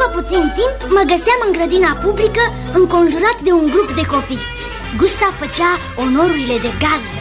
după puțin timp mă găseam în grădina publică, înconjurat de un grup de copii. Gustav făcea onorurile de gazdă.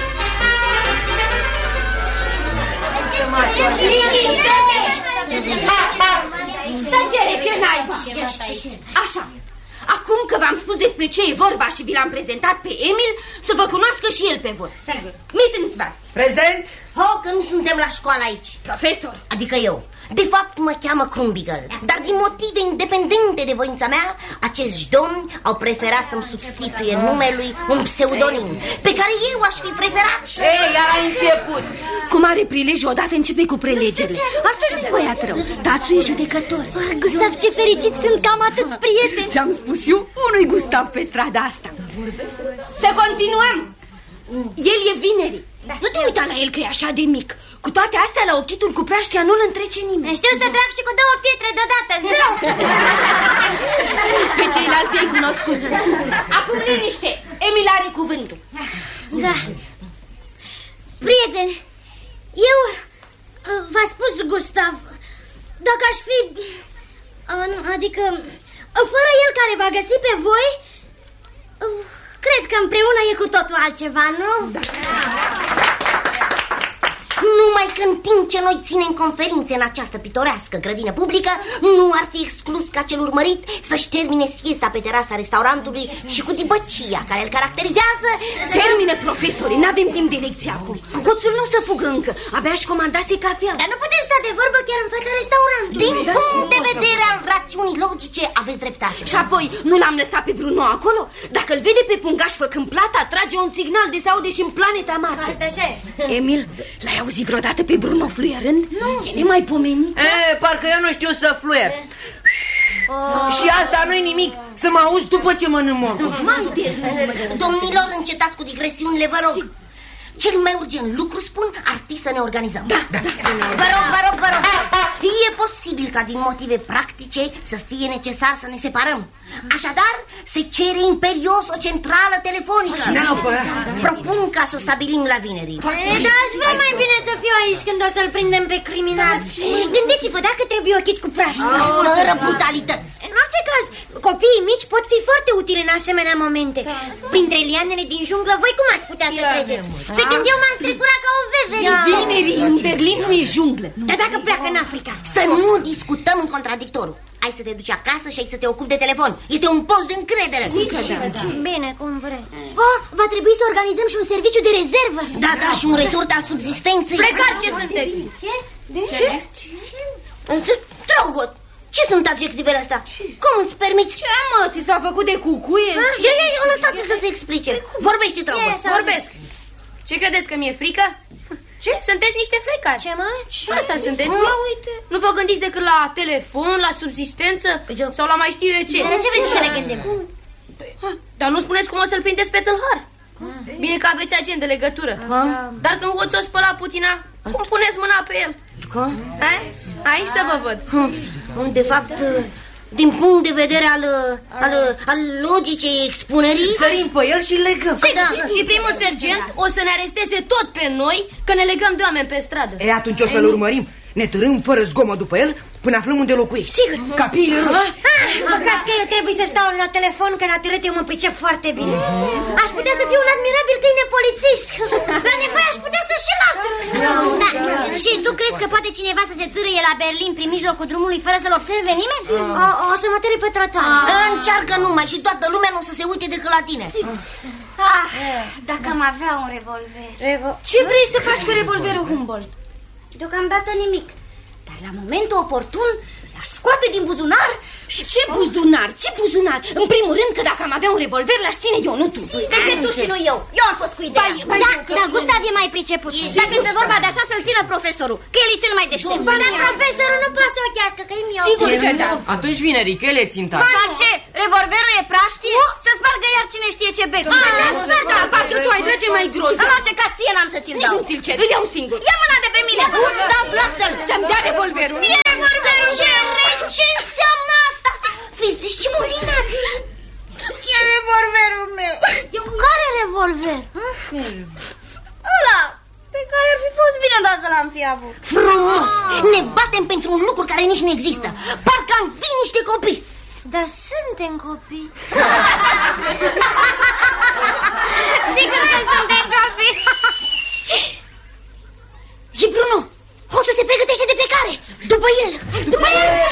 Tăcere, ce naiba! Așa, acum că v-am spus despre ce e vorba și vi l-am prezentat pe Emil, să vă cunoască și el pe voi. Mittensbach. Prezent? Că nu suntem la școală aici. Profesor. Adică eu. De fapt mă cheamă Krumbigel, dar din motive independente de voința mea, acești domni au preferat să-mi substituie numelui un pseudonim pe care eu aș fi preferat. Ei, iar a început. Cu mare prilej odată începe cu prelegerile. Altfel nu-i băiat rău. Tațu e judecător. Gustav, ce fericit sunt că am atâți prieteni. Ți-am spus eu, unui Gustav pe strada asta. Să continuăm. El e Vinerii. Nu te uita la el că e așa de mic. Cu toate astea, la ochitul cu praștia nu-l întrece nimeni. Știu să trag și cu 2 pietre deodată. Zău! Pe ceilalți ai cunoscut. Acum liniște. Emil are cuvântul. Da. Prieteni, eu v-a spus Gustav, dacă aș fi, adică fără el care v-a găsit pe voi, cred că împreună e cu totul altceva, nu? Da. Numai că în timp ce noi ținem conferințe în această pitorească grădină publică, nu ar fi exclus ca cel urmărit să-și termine siesta pe terasa restaurantului și cu dibăcia care îl caracterizează. Termine, profesorii, n-avem timp de lecție acum. Hoțul nu o să fugă încă, abia își comandase cafea. Dar nu putem sta de vorbă chiar în fața restaurantului. Din punct de vedere al rațiunii logice, aveți dreptate. Și apoi, nu l-am lăsat pe Bruno acolo? Dacă îl vede pe pungaș făcând plata, trage un signal de se aude și în planeta Marte. Asta așa e. Emil, l-ai auzit vreodată pe Bruno fluierând? Nu. E nemaipomenit. Parcă eu nu știu să fluier. Și asta nu-i nimic, să mă auzi după ce mănânc morcov. Domnilor, încetați cu digresiunile, vă rog. Cel mai urgent lucru, spun, ar fi să ne organizăm. Da. Vă rog. E posibil ca din motive practice să fie necesar să ne separăm. Așadar, se cere imperios o centrală telefonică. Propun ca să stabilim la Vinerii. Da, aș vrea mai bine să fiu aici când o să-l prindem pe criminal. Gândiți-vă, dacă trebuie ochit cu praștia. Fără brutalități. În orice caz, copiii mici pot fi foarte utili în asemenea momente. Printre lianele din junglă, voi cum ați putea să treceți? Pe când eu m-am strecurat ca un veveriță. Vinerii, în Berlin nu e junglă. Dar dacă pleacă în Africa? Să nu discutăm în contradictoriu. Ai să te duci acasă și ai să te ocupi de telefon. Este un post de încredere. Bine, cum vrei. Va trebui să organizăm și un serviciu de rezervă. Da, și un resort al subzistenței. Precar ce sunteți? Ce? Drogot, ce sunt adjectivele astea? Cum îți permiți? Ce, mă, ți s-a făcut de cucuie? Ia, lăsați să se explice. Vorbește, Drogot. Vorbesc. Ce credeți, că mi-e frică? Ce? Sunteți niște frecari. Ce, mă? Asta sunteți? Uite. Nu vă gândiți decât la telefon, la subzistență sau la mai știu eu ce? La ce vreți să ne gândim? Dar nu spuneți cum o să-l prindeți pe tâlhar. Bine că aveți agent de legătură. Dar când hoțul o spăla putina, cum puneți mâna pe el? Aici să vă văd. De fapt, din punct de vedere al logicii expunerii, sărim pe el și legăm. Și primul sergent o să ne aresteze tot pe noi că ne legăm de oameni pe stradă. Atunci o să-l urmărim. Ne târâm fără zgomot după el până aflăm unde locuiești. Sigur. Capii ruși. Păcat că eu trebuie să stau la telefon, că la târât eu mă pricep foarte bine. Aș putea să fiu un admirabil câine polițist. La nevoie aș putea să și latăr. Și tu crezi că poate cineva să se țârâie la Berlin prin mijlocul drumului fără să-l observe nimeni? O să mă târâi pe trotuar. Încearcă numai și toată lumea nu o să se uite decât la tine. Dacă am avea un revolver. Ce vrei să faci cu revolverul Humboldt? Deocamdată nimic. Dar la momentul oportun l-aș scoate din buzunar. Și ce buzunar? Ce buzunar? În primul rând că dacă am avea un revolver, l-aș ține eu, nu tu. De ce tu și nu eu? Eu am fost cu ideea. Da, Gustav e mai priceput. Dacă e vorba de așa, să-l țină profesorul, că el e cel mai deștept. Dar profesorul nu poate să ochească, că e miop. Sigur că da. Atunci Vinerii, că el e ținta. Dar ce? Revolverul e praștie? Să spargă iar cine știe ce bec. Da, parcă tu ai trage mai gros. În orice caz, ție n-am să ți-l dau. Nici nu ți-l cer, îl iau singur. Ia mâna de pe mine. Gustav, lasă-l. Să-mi dea revolverul. E revolverul. Ce înseamnă asta? Fiți disciplinați. E revolverul meu. Care revolver? Ăla pe care ar fi fost bine dacă l-am fi avut. Frumos! Ne batem pentru un lucru care nici nu există. Parcă am fi niște copii. Dar suntem copii. Sigur că suntem copii. E Bruno! Hoțul se pregătește de plecare. După el! După el!